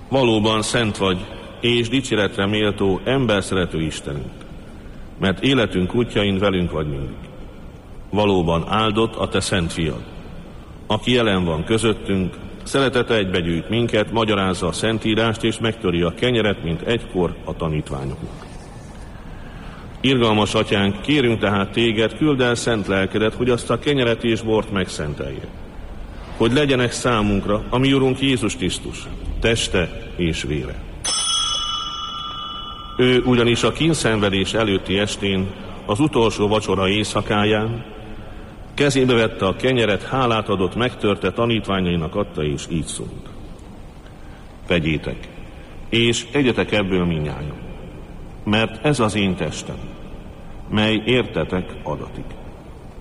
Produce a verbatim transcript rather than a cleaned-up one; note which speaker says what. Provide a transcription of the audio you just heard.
Speaker 1: Valóban szent vagy, és dicséretre méltó, emberszerető Istenünk, mert életünk útjain velünk vagy mindig. Valóban áldott a te szent fiad, aki jelen van közöttünk, szeretete egybegyűjt minket, magyarázza a Szentírást, és megtöri a kenyeret, mint egykor a tanítványoknak. Irgalmas atyánk, kérünk tehát téged, küld el szent lelkedet, hogy azt a kenyeret és bort megszentelje, hogy legyenek számunkra a mi Urunk Jézus Krisztus teste és vére. Ő ugyanis a kínszenvedés előtti estén, az utolsó vacsora éjszakáján kezébe vette a kenyeret, hálát adott, megtörte, tanítványainak adta, és így szólt: vegyétek, és egyetek ebből mindnyájan, mert ez az én testem, mely értetek adatik.